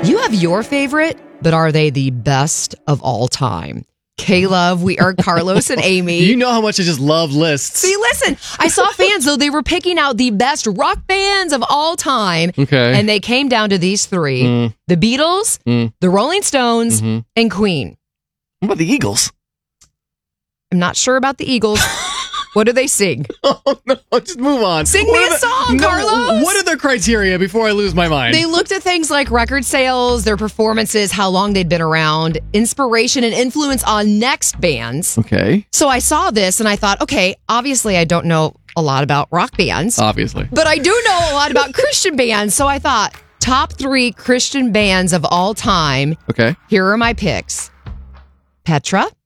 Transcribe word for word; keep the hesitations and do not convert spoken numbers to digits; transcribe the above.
You have your favorite, but are they the best of all time? K-Love, we are Carlos and Amy. You know how much I just love lists. See, listen, I saw fans, though, they were picking out the best rock bands of all time. Okay. And they came down to these three. Mm. The Beatles, Mm. the Rolling Stones, Mm-hmm. and Queen. What about the Eagles? I'm not sure about the Eagles. What do they sing? Oh, no, just move on. Sing What me are a the- song, no, Carlos. What are their criteria before I lose my mind? They looked at things like record sales, their performances, how long they'd been around, inspiration and influence on next bands. Okay. So I saw this and I thought, okay, obviously I don't know a lot about rock bands, Obviously. but I do know a lot about Christian bands. So I thought, top three Christian bands of all time. Okay. Here are my picks. Petra,